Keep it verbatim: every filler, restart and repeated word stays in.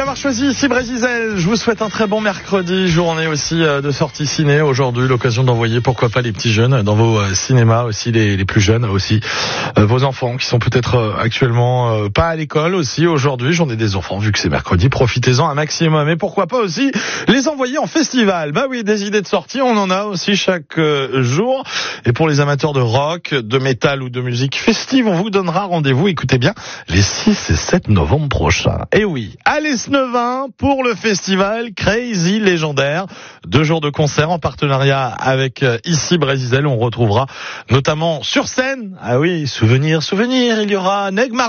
d'avoir choisi ici Brésil. Je vous souhaite un très bon mercredi, journée aussi de sortie ciné aujourd'hui, l'occasion d'envoyer pourquoi pas les petits jeunes dans vos cinémas, aussi les, les plus jeunes, aussi euh, vos enfants qui sont peut-être actuellement euh, pas à l'école aussi aujourd'hui, journée des enfants vu que c'est mercredi, profitez-en un maximum et pourquoi pas aussi les envoyer en festival. Bah oui, des idées de sortie, on en a aussi chaque euh, jour et pour les amateurs de rock, de métal ou de musique festive, on vous donnera rendez-vous, écoutez bien, les six et sept novembre prochains. Et oui, allez Snevin pour le festival Crazy Légendaire. Deux jours de concert en partenariat avec euh, ici Brésil. On retrouvera notamment sur scène, ah oui, souvenir, souvenir, il y aura Negmar